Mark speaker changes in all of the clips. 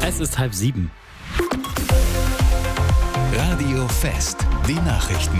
Speaker 1: Es ist 6:30.
Speaker 2: Radio Fest, die Nachrichten.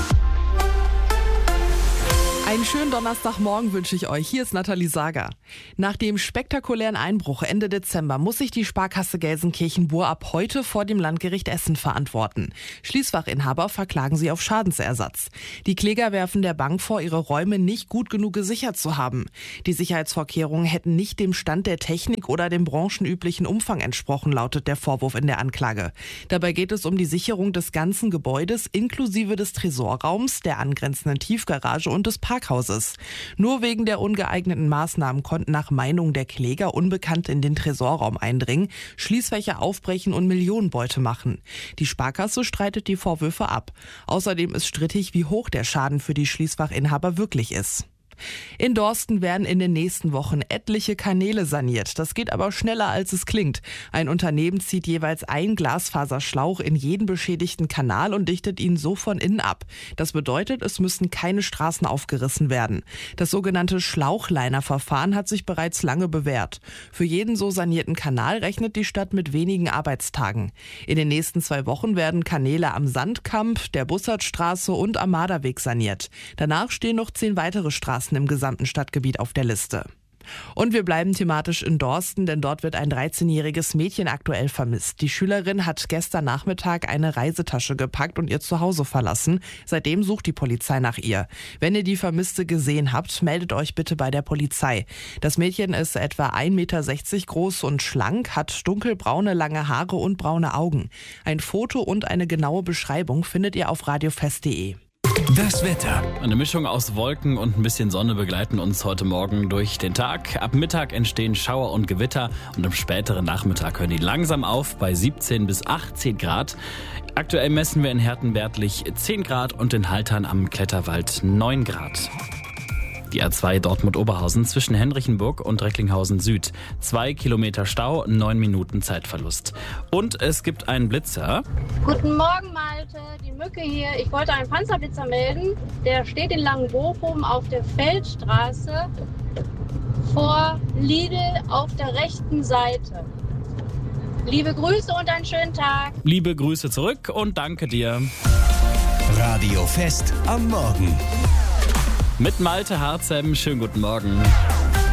Speaker 3: Einen schönen Donnerstagmorgen wünsche ich euch. Hier ist Nathalie Sager. Nach dem spektakulären Einbruch Ende Dezember muss sich die Sparkasse Gelsenkirchen-Burr ab heute vor dem Landgericht Essen verantworten. Schließfachinhaber verklagen sie auf Schadensersatz. Die Kläger werfen der Bank vor, ihre Räume nicht gut genug gesichert zu haben. Die Sicherheitsvorkehrungen hätten nicht dem Stand der Technik oder dem branchenüblichen Umfang entsprochen, lautet der Vorwurf in der Anklage. Dabei geht es um die Sicherung des ganzen Gebäudes inklusive des Tresorraums, der angrenzenden Tiefgarage und des Parkhauses. Nur wegen der ungeeigneten Maßnahmen konnten nach Meinung der Kläger Unbekannte in den Tresorraum eindringen, Schließfächer aufbrechen und Millionenbeute machen. Die Sparkasse streitet die Vorwürfe ab. Außerdem ist strittig, wie hoch der Schaden für die Schließfachinhaber wirklich ist. In Dorsten werden in den nächsten Wochen etliche Kanäle saniert. Das geht aber schneller, als es klingt. Ein Unternehmen zieht jeweils ein Glasfaserschlauch in jeden beschädigten Kanal und dichtet ihn so von innen ab. Das bedeutet, es müssen keine Straßen aufgerissen werden. Das sogenannte Schlauchleiner-Verfahren hat sich bereits lange bewährt. Für jeden so sanierten Kanal rechnet die Stadt mit wenigen Arbeitstagen. In den nächsten 2 Wochen werden Kanäle am Sandkamp, der Bussardstraße und am Marderweg saniert. Danach stehen noch 10 weitere Straßen im gesamten Stadtgebiet auf der Liste. Und wir bleiben thematisch in Dorsten, denn dort wird ein 13-jähriges Mädchen aktuell vermisst. Die Schülerin hat gestern Nachmittag eine Reisetasche gepackt und ihr Zuhause verlassen. Seitdem sucht die Polizei nach ihr. Wenn ihr die Vermisste gesehen habt, meldet euch bitte bei der Polizei. Das Mädchen ist etwa 1,60 Meter groß und schlank, hat dunkelbraune, lange Haare und braune Augen. Ein Foto und eine genaue Beschreibung findet ihr auf radiofest.de.
Speaker 2: Das Wetter.
Speaker 1: Eine Mischung aus Wolken und ein bisschen Sonne begleiten uns heute Morgen durch den Tag. Ab Mittag entstehen Schauer und Gewitter und am späteren Nachmittag hören die langsam auf bei 17 bis 18 Grad. Aktuell messen wir in Hertenwertlich 10 Grad und in Haltern am Kletterwald 9 Grad. Die A2 Dortmund-Oberhausen zwischen Henrichenburg und Recklinghausen Süd. 2 Kilometer Stau, 9 Minuten Zeitverlust. Und es gibt einen Blitzer.
Speaker 4: Guten Morgen, Malte. Die Mücke hier. Ich wollte einen Panzerblitzer melden. Der steht in Langenbochum auf der Feldstraße vor Lidl auf der rechten Seite. Liebe Grüße und einen schönen Tag.
Speaker 1: Liebe Grüße zurück und danke dir.
Speaker 2: Radio Fest am Morgen.
Speaker 1: Mit Malte Harzem, schönen guten Morgen.